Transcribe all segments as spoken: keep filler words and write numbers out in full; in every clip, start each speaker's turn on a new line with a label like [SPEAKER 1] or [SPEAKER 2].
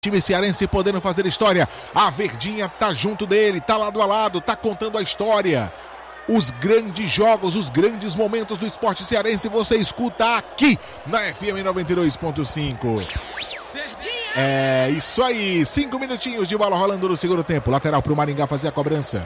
[SPEAKER 1] Time cearense podendo fazer história. A Verdinha tá junto dele, tá lado a lado, tá contando a história. Os grandes jogos, os grandes momentos do esporte cearense você escuta aqui na F M noventa e dois ponto cinco. É isso aí, cinco minutinhos de bola rolando no segundo tempo. Lateral pro Maringá fazer a cobrança.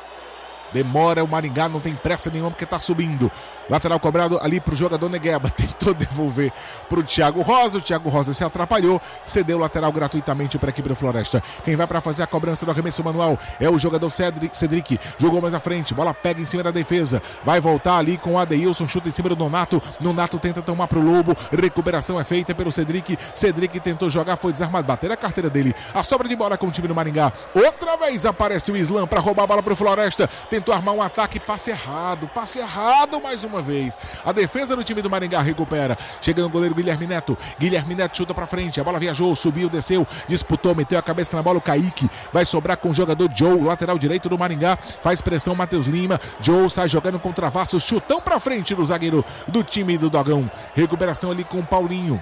[SPEAKER 1] Demora o Maringá, não tem pressa nenhuma porque tá subindo. Lateral cobrado ali pro jogador Negueba. Tentou devolver pro Thiago Rosa. O Thiago Rosa se atrapalhou. Cedeu o lateral gratuitamente para aqui pro Floresta. Quem vai para fazer a cobrança do arremesso manual é o jogador Cedric. Cedric jogou mais à frente. Bola pega em cima da defesa. Vai voltar ali com o Adeilson. Chuta em cima do Nonato. Nonato tenta tomar pro Lobo. Recuperação é feita pelo Cedric. Cedric tentou jogar, foi desarmado. Bater a carteira dele. A sobra de bola com o time do Maringá. Outra vez aparece o Islam para roubar a bola pro Floresta. Tentou armar um ataque, passe errado, passe errado mais uma vez. A defesa do time do Maringá recupera. Chegando o goleiro Guilherme Neto. Guilherme Neto chuta pra frente, a bola viajou, subiu, desceu, disputou, meteu a cabeça na bola o Kaique. Vai sobrar com o jogador Joe, lateral direito do Maringá. Faz pressão Matheus Lima. Joe sai jogando com travassos, chutão pra frente do zagueiro do time do Dogão. Recuperação ali com o Paulinho.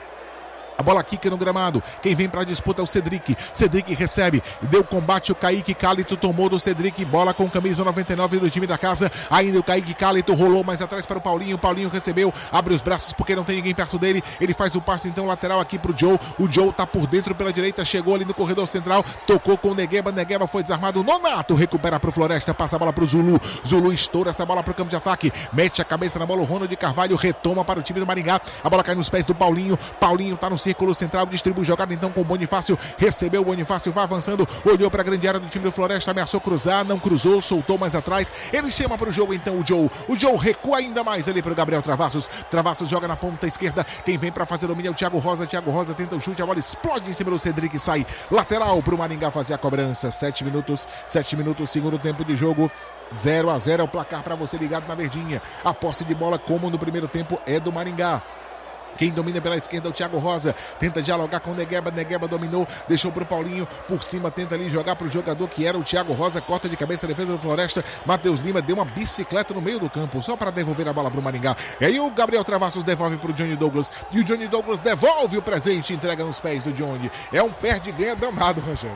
[SPEAKER 1] A bola quica no gramado. Quem vem pra disputa é o Cedric. Cedric recebe. Deu combate o Kaique Cálito. Tomou do Cedric. Bola com camisa noventa e nove do time da casa. Ainda o Kaique Cálito rolou mais atrás para o Paulinho. O Paulinho recebeu. Abre os braços porque não tem ninguém perto dele. Ele faz o passe então lateral aqui pro Joe. O Joe tá por dentro pela direita. Chegou ali no corredor central. Tocou com o Negueba. Negueba foi desarmado. Nonato recupera pro Floresta. Passa a bola pro Zulu. Zulu estoura essa bola pro campo de ataque. Mete a cabeça na bola. O Ronald Carvalho retoma para o time do Maringá. A bola cai nos pés do Paulinho. Paulinho tá no círculo central, distribui jogada então com o Bonifácio, recebeu o Bonifácio, vai avançando, olhou para a grande área do time do Floresta, ameaçou cruzar, não cruzou, soltou mais atrás, ele chama para o jogo então o Joe, o Joe recua ainda mais ali para o Gabriel Travassos, Travassos joga na ponta esquerda, quem vem para fazer o domínio é o Thiago Rosa, Thiago Rosa tenta o chute, a bola explode em cima do Cedric, sai lateral para o Maringá fazer a cobrança, sete minutos, sete minutos, segundo tempo de jogo. zero a zero é o placar para você ligado na Verdinha. A posse de bola, como no primeiro tempo, é do Maringá. Quem domina pela esquerda é o Thiago Rosa. Tenta dialogar com o Negueba. Negueba dominou. Deixou pro Paulinho. Por cima tenta ali jogar pro jogador que era o Thiago Rosa. Corta de cabeça a defesa do Floresta. Matheus Lima deu uma bicicleta no meio do campo. Só para devolver a bola pro Maringá. E aí o Gabriel Travassos devolve pro Johnny Douglas. E o Johnny Douglas devolve o presente e entrega nos pés do Johnny. É um perde-ganha danado, Rangel.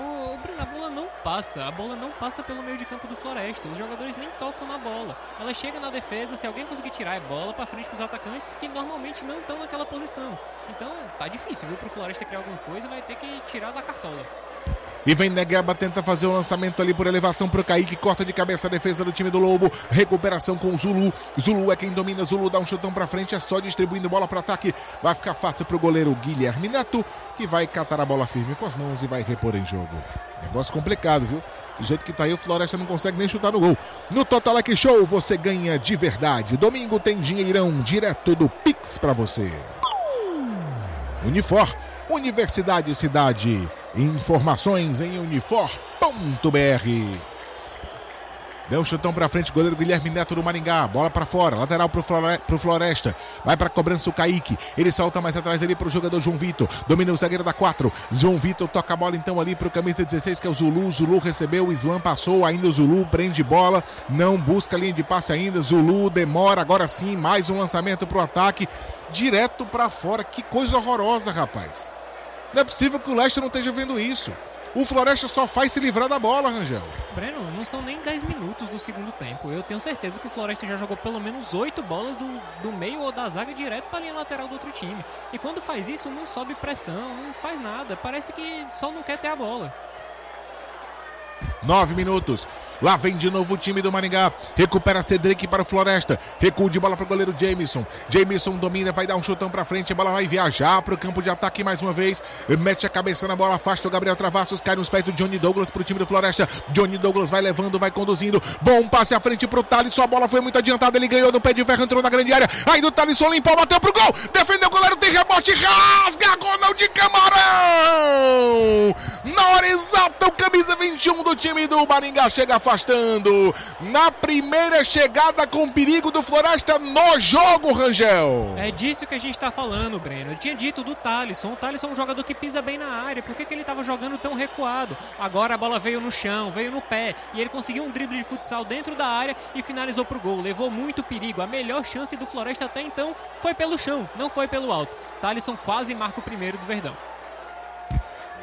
[SPEAKER 2] A bola não passa, a bola não passa pelo meio de campo do Floresta, os jogadores nem tocam na bola, ela chega na defesa, se alguém conseguir tirar a bola pra frente pros atacantes que normalmente não estão naquela posição, então tá difícil, viu, pro Floresta criar alguma coisa, vai ter que tirar da cartola.
[SPEAKER 1] E vem Negueba, tenta fazer o lançamento ali por elevação pro Kaique, corta de cabeça a defesa do time do Lobo, recuperação com o Zulu, Zulu é quem domina, Zulu dá um chutão pra frente, é só distribuindo bola pro ataque, vai ficar fácil pro goleiro Guilherme Neto, que vai catar a bola firme com as mãos e vai repor em jogo. Negócio complicado, viu? Do jeito que tá aí, o Floresta não consegue nem chutar no gol. No Totolec Show, você ganha de verdade. Domingo tem dinheirão direto do Pix pra você. Unifor, Universidade Cidade. Informações em unifor ponto b r. Deu um chutão pra frente, goleiro Guilherme Neto do Maringá. Bola pra fora, lateral pro, Flore... pro Floresta. Vai pra cobrança o Kaique. Ele solta mais atrás ali pro jogador João Vitor. Domina o zagueiro da quatro. João Vitor toca a bola então ali pro camisa dezesseis, que é o Zulu. Zulu recebeu, o Islam passou. Ainda o Zulu prende bola. Não busca linha de passe ainda. Zulu demora. Agora sim, mais um lançamento pro ataque. Direto pra fora. Que coisa horrorosa, rapaz. Não é possível que o Leste não esteja vendo isso. O Floresta só faz se livrar da bola, Rangel.
[SPEAKER 2] Breno, não são nem dez minutos do segundo tempo. Eu tenho certeza que o Floresta já jogou pelo menos oito bolas do, do meio ou da zaga direto para a linha lateral do outro time. E quando faz isso, não sobe pressão, não faz nada. Parece que só não quer ter a bola.
[SPEAKER 1] Nove minutos. Lá vem de novo o time do Maringá. Recupera Cedric para o Floresta. Recuo de bola para o goleiro Jameson. Jameson domina, vai dar um chutão para frente. A bola vai viajar para o campo de ataque mais uma vez. Mete a cabeça na bola, afasta o Gabriel Travassos. Cai nos pés do Johnny Douglas para o time do Floresta. Johnny Douglas vai levando, vai conduzindo. Bom passe à frente para o Thalisson. A bola foi muito adiantada. Ele ganhou no pé de ferro, entrou na grande área. Aí do Thalisson limpou, bateu pro gol. Defendeu o goleiro, tem rebote. Rasga Ronald Camarão. Na hora exata, o camisa vinte e um do time do Maringá chega afastando. Na primeira chegada com perigo do Floresta no jogo, Rangel.
[SPEAKER 2] É disso que a gente tá falando, Breno. Eu tinha dito do Thalisson. O Thalisson é um jogador que pisa bem na área. Por que, que ele tava jogando tão recuado? Agora a bola veio no chão, veio no pé. E ele conseguiu um drible de futsal dentro da área e finalizou pro gol. Levou muito perigo. A melhor chance do Floresta até então foi pelo chão, não foi pelo alto. Thalisson quase marca o primeiro do Verdão.